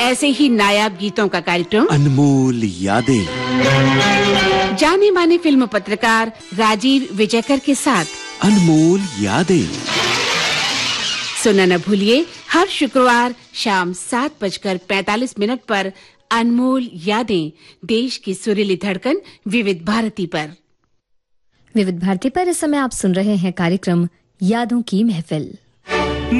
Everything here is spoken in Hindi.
ऐसे ही नायाब गीतों का कार्यक्रम अनमोल यादें, जाने माने फिल्म पत्रकार राजीव विजयकर के साथ अनमोल यादें सुनना न भूलिए हर शुक्रवार शाम 7:45 पर अनमोल यादें, देश की सुरीली धड़कन विविध भारती पर। विविध भारती पर इस समय आप सुन रहे हैं कार्यक्रम यादों की महफिल।